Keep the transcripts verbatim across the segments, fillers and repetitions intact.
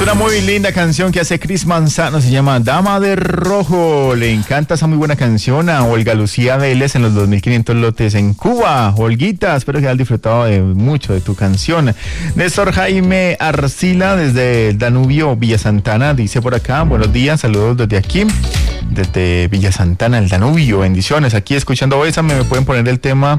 una muy linda canción que hace Chris Manzano, se llama Dama de Rojo. Le encanta esa muy buena canción a Olga Lucía Vélez en los dos mil quinientos lotes en Cuba. Olguita, espero que hayas disfrutado de mucho de tu canción. Néstor Jaime Arcila desde el Danubio, Villa Santana, dice por acá, buenos días, saludos desde aquí, desde Villa Santana, el Danubio, bendiciones. Aquí escuchando Bésame, me pueden poner el tema.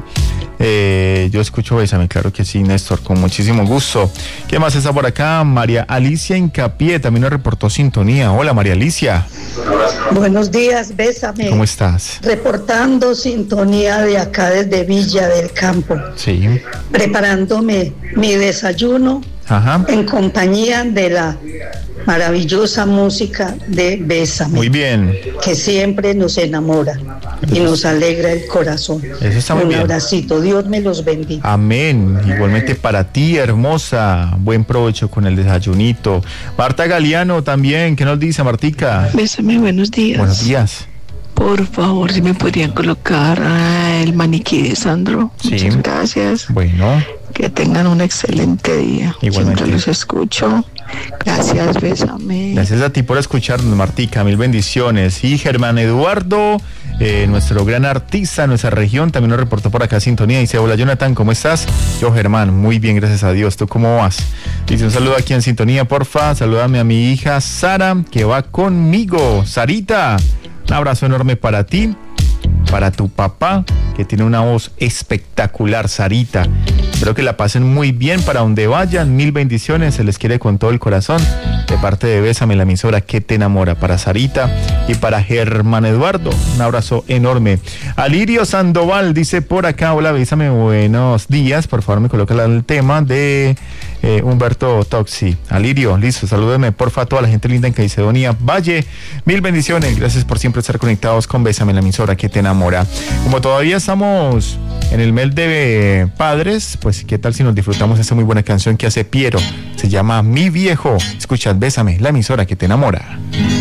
Eh, yo escucho Bésame, claro que sí, Néstor, con muchísimo gusto. ¿Qué más está por acá? María Alicia Incapié también nos reportó sintonía. Hola, María Alicia. Buenos días, Bésame. ¿Cómo estás? Reportando sintonía de acá desde Villa del Campo. Sí. Preparándome mi desayuno. Ajá. En compañía de la maravillosa música de Bésame. Muy bien. Que siempre nos enamora y nos alegra el corazón. Eso está muy Un bien. abracito, Dios me los bendiga. Amén. Igualmente para ti, hermosa. Buen provecho con el desayunito. Marta Galeano también. ¿Qué nos dice, Martica? Bésame, buenos días. Buenos días. Por favor, si me podrían colocar ah, el maniquí de Sandro. Sí. Muchas gracias. Bueno. Que tengan un excelente día. Igualmente. Siempre los escucho. Gracias, Bésame. Gracias a ti por escucharnos, Martica. Mil bendiciones. Y Germán Eduardo, eh, nuestro gran artista de nuestra región, también nos reportó por acá sintonía. Dice, hola, Jonathan, ¿cómo estás? Yo, Germán, muy bien, gracias a Dios. ¿Tú cómo vas? Dice, un saludo aquí en sintonía, porfa. Salúdame a mi hija Sara, que va conmigo. Sarita, un abrazo enorme para ti, para tu papá, que tiene una voz espectacular, Sarita. Espero que la pasen muy bien para donde vayan. Mil bendiciones, se les quiere con todo el corazón. De parte de Bésame, la emisora que te enamora. Para Sarita y para Germán Eduardo, un abrazo enorme. Alirio Sandoval dice por acá, hola, Bésame, buenos días. Por favor, me coloca el tema de eh, Humberto Toxi. Alirio, listo, salúdeme porfa a toda la gente linda en Caicedonia Valle. Mil bendiciones, gracias por siempre estar conectados con Bésame, la emisora que te enamora. Como todavía estamos en el mes de padres, pues qué tal si nos disfrutamos de esta muy buena canción que hace Piero, se llama Mi Viejo. Escuchas Bésame, la emisora que te enamora.